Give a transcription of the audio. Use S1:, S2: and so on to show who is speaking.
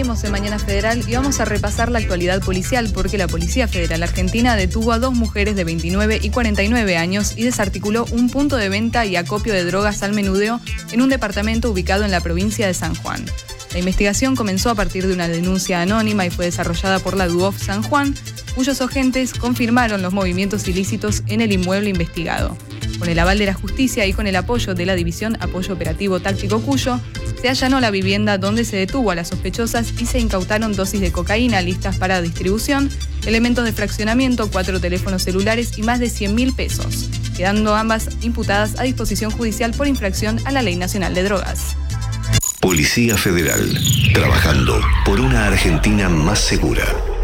S1: Seguimos en Mañana Federal y vamos a repasar la actualidad policial porque la Policía Federal Argentina detuvo a 2 mujeres de 29 y 49 años y desarticuló un punto de venta y acopio de drogas al menudeo en un departamento ubicado en la provincia de San Juan. La investigación comenzó a partir de una denuncia anónima y fue desarrollada por la DUOF San Juan, cuyos agentes confirmaron los movimientos ilícitos en el inmueble investigado. Con el aval de la justicia y con el apoyo de la División Apoyo Operativo Táctico Cuyo, se allanó la vivienda donde se detuvo a las sospechosas y se incautaron dosis de cocaína listas para distribución, elementos de fraccionamiento, 4 teléfonos celulares y más de 100.000 pesos, quedando ambas imputadas a disposición judicial por infracción a la Ley Nacional de Drogas.
S2: Policía Federal, trabajando por una Argentina más segura.